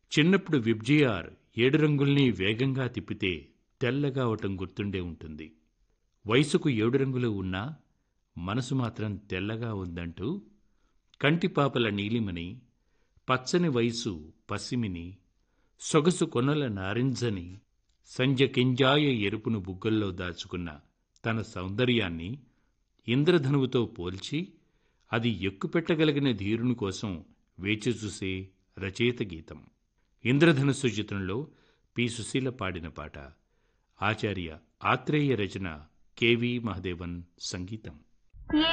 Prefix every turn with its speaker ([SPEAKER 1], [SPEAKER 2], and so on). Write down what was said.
[SPEAKER 1] చిన్నప్పుడు విబ్జిఆర్ 7 రంగుల్ని వేగంగా తిప్పితే తెల్లగా అవటం గుర్తుండే ఉంటుంది. వయసుకు 7 రంగులు ఉన్నా మనసు మాత్రం తెల్లగా ఉందంటూ కంటిపాపల నీలిమని, పచ్చని వయసు పసిమిని, సొగసు కొనల నారింజని, సంధ్య కింజాయ ఎరుపును బుగ్గల్లో దాచుకున్న తన సౌందర్యాన్ని ఇంద్రధనువుతో పోల్చి అది ఎక్కుపెట్టగలిగిన ధీరుని కోసం వేచిచూసే రచయిత గీతం. ఇంద్రధనుస్సు చిత్రంలో పి. సుశీల పాడిన పాట. ఆచార్య ఆత్రేయ రచన, కెవి మహదేవన్ సంగీతం.